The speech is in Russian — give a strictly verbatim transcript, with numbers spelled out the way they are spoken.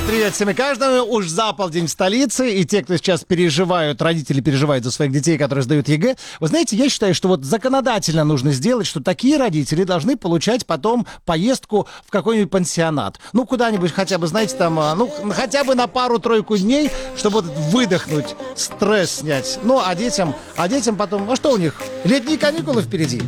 Привет всем и каждому. Уж за полдень в столице. И те, кто сейчас переживают, родители переживают за своих детей, которые сдают ЕГЭ. Вы знаете, я считаю, что вот законодательно нужно сделать, что такие родители должны получать потом поездку в какой-нибудь пансионат. Ну, куда-нибудь хотя бы, знаете, там, ну, хотя бы на пару-тройку дней, чтобы вот выдохнуть, стресс снять. Ну, а детям, а детям потом, а что у них? Летние каникулы впереди.